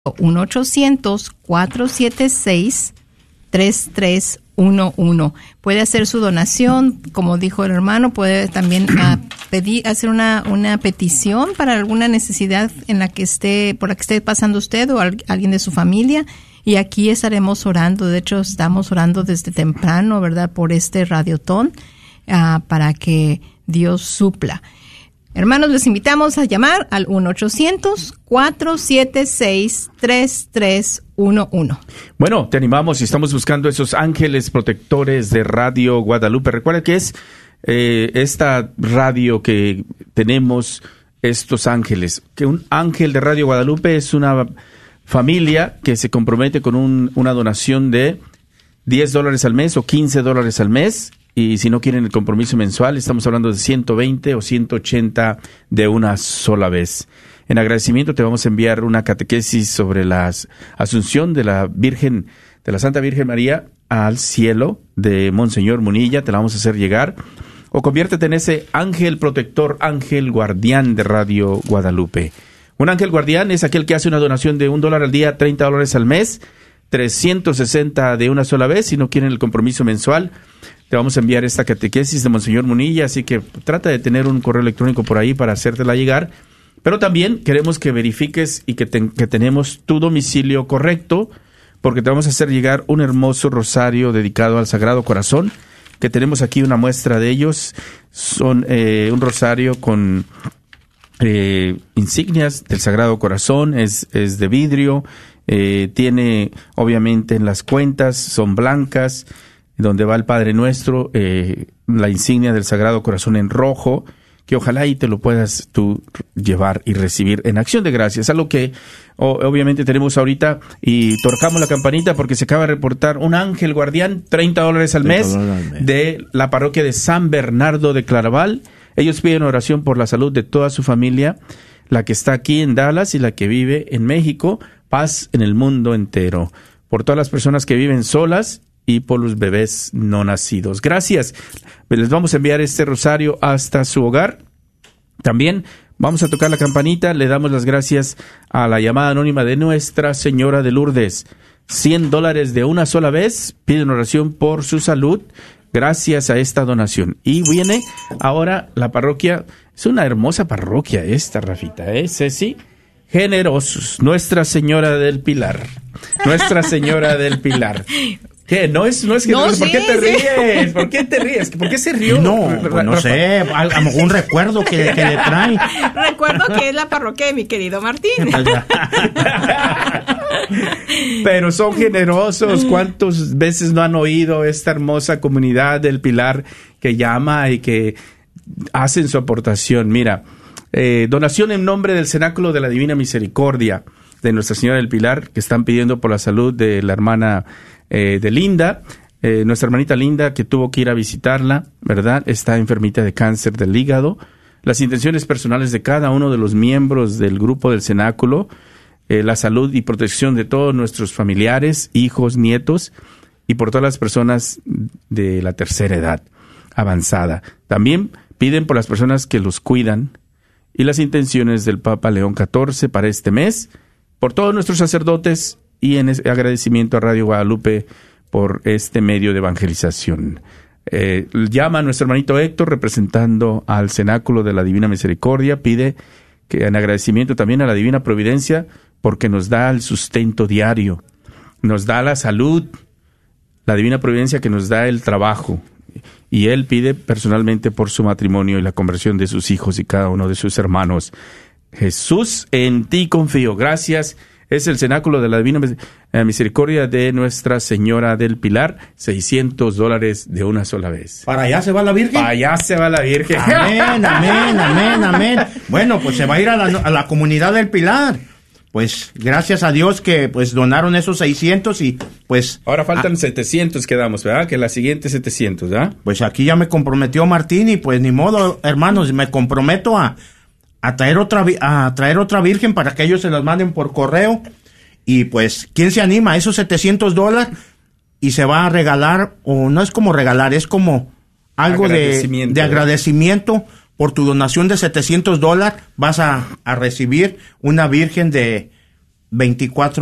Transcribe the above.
1-800-476-3311. Puede hacer su donación, como dijo el hermano, puede también hacer una petición para alguna necesidad en la que por la que esté pasando usted o alguien de su familia. Y aquí estaremos orando. De hecho, estamos orando desde temprano, ¿verdad?, por este radiotón, para que Dios supla. Hermanos, les invitamos a llamar al 1-800-476-3311. Bueno, te animamos y estamos buscando esos ángeles protectores de Radio Guadalupe. Recuerda que es esta radio que tenemos, estos ángeles. Que un ángel de Radio Guadalupe es una familia que se compromete con una donación de $10 al mes o $15 al mes. Y si no quieren el compromiso mensual, estamos hablando de 120 o 180 de una sola vez. En agradecimiento te vamos a enviar una catequesis sobre la asunción de la Santa Virgen María al cielo de Monseñor Munilla. Te la vamos a hacer llegar. O conviértete en ese ángel protector, ángel guardián de Radio Guadalupe. Un ángel guardián es aquel que hace una donación de $1 al día, $30 al mes, 360 de una sola vez. Si no quieren el compromiso mensual, te vamos a enviar esta catequesis de Monseñor Munilla, así que trata de tener un correo electrónico por ahí para hacértela llegar. Pero también queremos que verifiques y que tenemos tu domicilio correcto, porque te vamos a hacer llegar un hermoso rosario dedicado al Sagrado Corazón, que tenemos aquí una muestra de ellos. Son un rosario con insignias del Sagrado Corazón, es de vidrio, tiene obviamente en las cuentas, son blancas, donde va el Padre Nuestro, la insignia del Sagrado Corazón en rojo, que ojalá y te lo puedas tú llevar y recibir en acción de gracias. Algo que obviamente tenemos ahorita, y tocamos la campanita porque se acaba de reportar un ángel guardián, $30 al mes, de la parroquia de San Bernardo de Claraval. Ellos piden oración por la salud de toda su familia, la que está aquí en Dallas y la que vive en México, paz en el mundo entero, por todas las personas que viven solas y por los bebés no nacidos. Gracias. Les vamos a enviar este rosario hasta su hogar. También vamos a tocar la campanita. Le damos las gracias a la llamada anónima de Nuestra Señora de Lourdes. $100 de una sola vez. Piden oración por su salud gracias a esta donación. Y viene ahora la parroquia. Es una hermosa parroquia esta, Rafita, Ceci. Generosos. Nuestra Señora del Pilar. Nuestra Señora del Pilar. ¿Qué? No es que no, ¿por qué te ríes? ¿Por qué te ríes? ¿Por qué se rió? No sé, algún recuerdo que le trae. Recuerdo que es la parroquia de mi querido Martín. Pero son generosos. ¿Cuántas veces no han oído esta hermosa comunidad del Pilar que llama y que hacen su aportación? Mira, donación en nombre del Cenáculo de la Divina Misericordia de Nuestra Señora del Pilar, que están pidiendo por la salud de la hermana de Linda, nuestra hermanita Linda, que tuvo que ir a visitarla, ¿verdad? Está enfermita de cáncer del hígado. Las intenciones personales de cada uno de los miembros del grupo del cenáculo, la salud y protección de todos nuestros familiares, hijos, nietos, y por todas las personas de la tercera edad avanzada. También piden por las personas que los cuidan y las intenciones del Papa León XIV para este mes, por todos nuestros sacerdotes, y en agradecimiento a Radio Guadalupe por este medio de evangelización. Llama a nuestro hermanito Héctor, representando al Cenáculo de la Divina Misericordia, pide que en agradecimiento también a la Divina Providencia, porque nos da el sustento diario, nos da la salud, la Divina Providencia que nos da el trabajo, y él pide personalmente por su matrimonio y la conversión de sus hijos y cada uno de sus hermanos. Jesús, en ti confío. Gracias. Es el Cenáculo de la Divina Misericordia de Nuestra Señora del Pilar, $600 de una sola vez. ¿Para allá se va la Virgen? Para allá se va la Virgen. Amén, amén, amén, amén. Bueno, pues se va a ir a la comunidad del Pilar. Pues gracias a Dios que pues donaron esos 600 y pues... Ahora faltan 700 quedamos, ¿verdad? Que la siguiente 700, ¿verdad? Pues aquí ya me comprometió Martín y pues ni modo, hermanos, me comprometo a traer otra virgen para que ellos se las manden por correo. Y pues, ¿quién se anima a esos $700? Y se va a regalar, o no es como regalar, es como algo de agradecimiento por tu donación de $700. Vas a recibir una virgen de 24